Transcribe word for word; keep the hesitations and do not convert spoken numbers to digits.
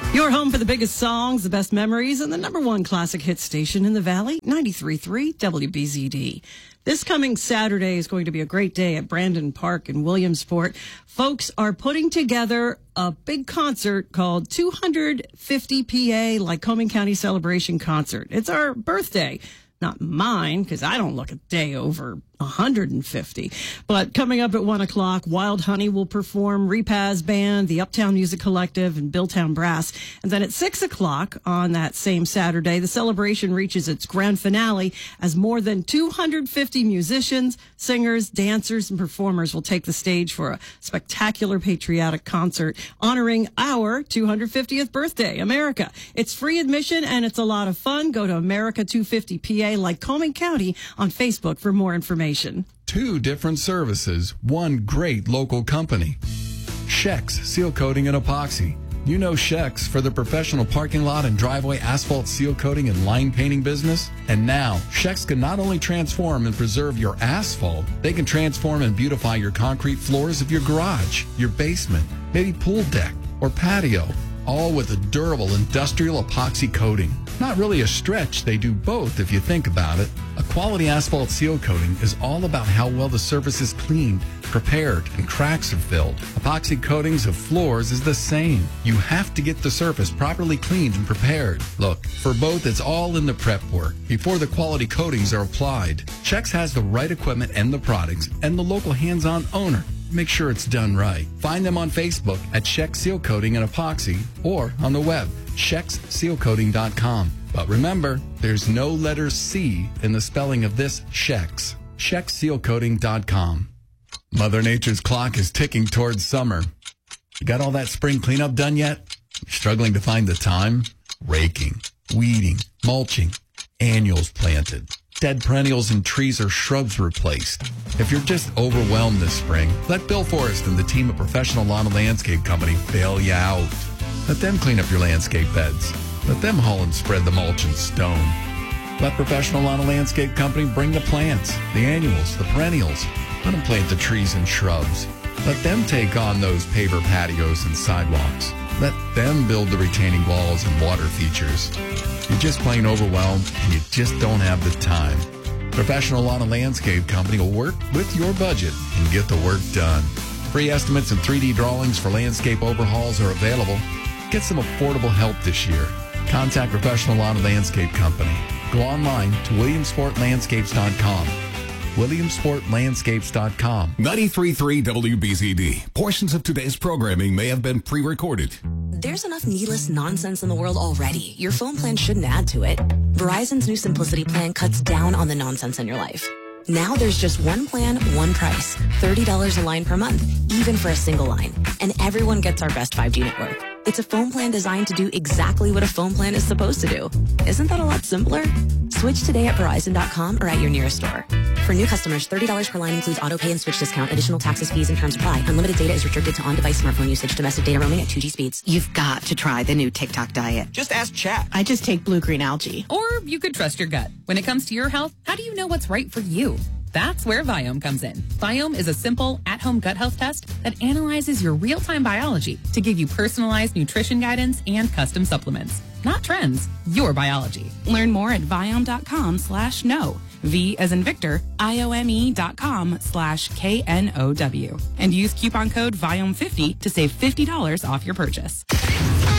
Your home for the biggest songs, the best memories, and the number one classic hit station in the Valley, ninety-three point three W B Z D. This coming Saturday is going to be a great day at Brandon Park in Williamsport. Folks are putting together a big concert called two hundred fifty P A Lycoming County Celebration Concert. It's our birthday. Not mine, because I don't look a day over one hundred fifty. But coming up at one o'clock, Wild Honey will perform, Repaz Band, the Uptown Music Collective, and Billtown Brass. And then at six o'clock on that same Saturday, the celebration reaches its grand finale as more than two hundred fifty musicians, singers, dancers, and performers will take the stage for a spectacular patriotic concert honoring our two hundred fiftieth birthday, America. It's free admission and it's a lot of fun. Go to America two fifty P A Lycoming County on Facebook for more information. Two different services, one great local company. Shex Seal Coating and Epoxy. You know Shex for the professional parking lot and driveway asphalt seal coating and line painting business. And now, Shex can not only transform and preserve your asphalt, they can transform and beautify your concrete floors of your garage, your basement, maybe pool deck or patio, all with a durable industrial epoxy coating. Not really a stretch, they do both if you think about it. A quality asphalt seal coating is all about how well the surface is cleaned, prepared, and cracks are filled. Epoxy coatings of floors is the same. You have to get the surface properly cleaned and prepared. Look, for both, it's all in the prep work before the quality coatings are applied. Shex has the right equipment and the products and the local hands-on owner. Make sure it's done right. Find them on Facebook at Shex Seal Coating and Epoxy or on the web, shex seal coating dot com. But remember, there's no letter C in the spelling of this Shex. shex seal coating dot com. Mother Nature's clock is ticking towards summer. You got all that spring cleanup done yet? You're struggling to find the time? Raking, weeding, mulching, annuals planted. Dead perennials and trees or shrubs replaced. If you're just overwhelmed this spring, let Bill Forrest and the team of Professional Lawn and Landscape Company bail you out. Let them clean up your landscape beds. Let them haul and spread the mulch and stone. Let Professional Lawn and Landscape Company bring the plants, the annuals, the perennials. Let them plant the trees and shrubs. Let them take on those paver patios and sidewalks. Let them build the retaining walls and water features. You're just plain overwhelmed and you just don't have the time. Professional Lawn and Landscape Company will work with your budget and get the work done. Free estimates and three D drawings for landscape overhauls are available. Get some affordable help this year. Contact Professional Lawn and Landscape Company. Go online to williamsport landscapes dot com. williamsport landscapes dot com. ninety-three point three W B Z D. Portions of today's programming may have been pre-recorded. There's enough needless nonsense in the world already. Your phone plan shouldn't add to it. Verizon's new Simplicity plan cuts down on the nonsense in your life. Now there's just one plan, one price. thirty dollars a line per month, even for a single line. And everyone gets our best five G network. It's a phone plan designed to do exactly what a phone plan is supposed to do. Isn't that a lot simpler? Switch today at Verizon dot com or at your nearest store. For new customers, thirty dollars per line includes auto pay and switch discount. Additional taxes, fees, and terms apply. Unlimited data is restricted to on-device smartphone usage. Domestic data roaming at two G speeds. You've got to try the new TikTok diet. Just ask Chat. I just take blue-green algae. Or you could trust your gut. When it comes to your health, how do you know what's right for you? That's where Viome comes in. Viome is a simple, at-home gut health test that analyzes your real-time biology to give you personalized nutrition guidance and custom supplements. Not trends, your biology. Learn more at Viome dot com slash no. V as in Victor, I O M E dot com slash K N O W. And use coupon code Viome fifty to save fifty dollars off your purchase.